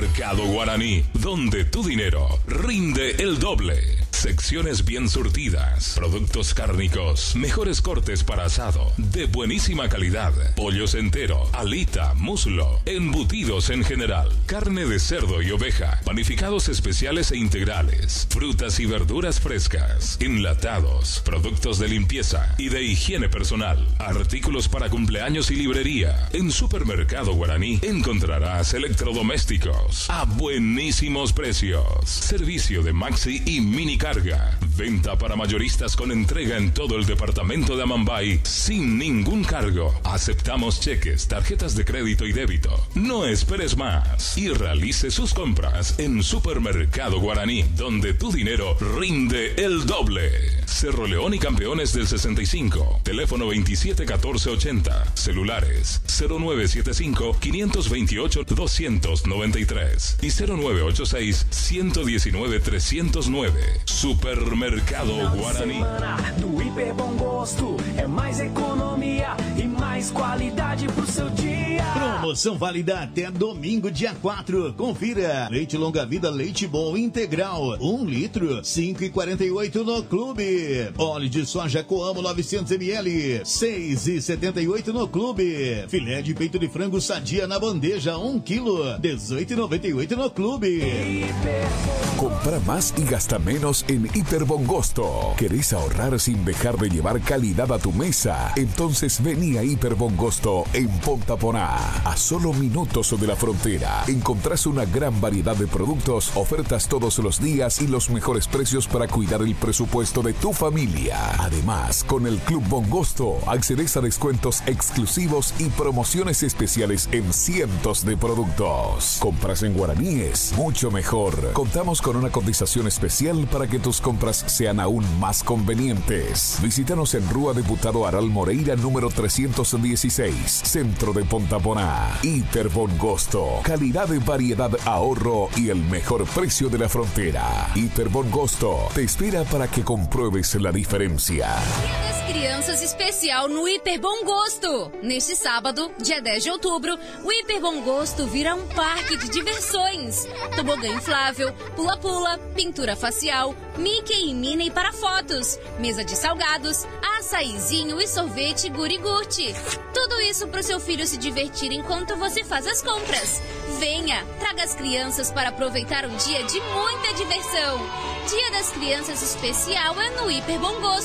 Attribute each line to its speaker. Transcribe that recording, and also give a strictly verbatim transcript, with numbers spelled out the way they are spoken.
Speaker 1: Supermercado Guaraní, donde tu dinero rinde el doble. Secciones bien surtidas, productos cárnicos, mejores cortes para asado, de buenísima calidad, pollos entero, alita, muslo, embutidos en general, carne de cerdo y oveja, panificados especiales e integrales, frutas y verduras frescas, enlatados, productos de limpieza y de higiene personal, artículos para cumpleaños y librería. En Supermercado Guaraní encontrarás electrodomésticos a buenísimos precios, servicio de maxi y mini carga, venta para mayoristas con entrega en todo el departamento de Amambay sin ningún cargo. Aceptamos cheques, tarjetas de crédito y débito. No esperes más y realice sus compras en Supermercado Guaraní, donde tu dinero rinde el doble. Cerro León y Campeones del sesenta y cinco, teléfono veintisiete catorce ochenta, celulares cero nueve siete cinco, cinco dos ocho, dos nueve tres y cero nueve ocho seis, uno uno nueve, tres cero nueve. Supermercado Guaraní.
Speaker 2: Do Hiper Bom Gosto é mais economia e mais qualidade pro seu dia.
Speaker 3: Promoção válida até domingo, dia quatro. Confira. Leite longa vida, leite bom integral, um litro, cinco e quarenta e oito no clube. Óleo de soja Coamo novecentos mililitros, seis e setenta e oito no clube. Filé de peito de frango Sadia na bandeja, um quilo, dezoito e noventa e oito no clube.
Speaker 4: Compra más y gasta menos en Hiper Bongosto. ¿Querés ahorrar sin dejar de llevar calidad a tu mesa? Entonces vení a Hiper Bongosto en Pontaponá. A solo minutos de la frontera encontrás una gran variedad de productos, ofertas todos los días y los mejores precios para cuidar el presupuesto de tu familia. Además, con el Club Bongosto accedes a descuentos exclusivos y promociones especiales en cientos de productos. Compras en guaraníes, mucho mejor. Contamos con una cotización especial para que tus compras sean aún más convenientes. Visítanos en Rúa Diputado Aral Moreira, número trescientos dieciséis, Centro de Pontaponá. Hiper Bongosto. Calidad de variedad, ahorro y el mejor precio de la frontera. Hiper Bongosto te espera para que compruebes la diferencia.
Speaker 5: Dia das Crianças especial no Hiper Bom Gosto. Neste sábado, dia dez de outubro, o Hiper Bom Gosto vira um parque de diversões. Tobogã inflável, pula-pula, pintura facial, Mickey e Minnie para fotos, mesa de salgados, açaizinho e sorvete guri-gurte. Tudo isso para o seu filho se divertir enquanto você faz as compras. Venha, traga as crianças para aproveitar um dia de muita diversão. Dia das Crianças especial é no Hiper Bom Gosto.